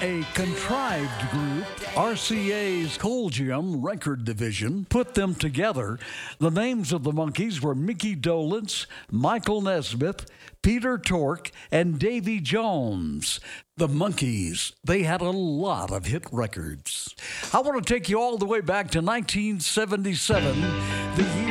A contrived group, RCA's Colgium record division, put them together. The names of the Monkees were Mickey Dolenz, Michael Nesmith, Peter Tork, and Davy Jones. The Monkees, they had a lot of hit records. I want to take you all the way back to 1977, the year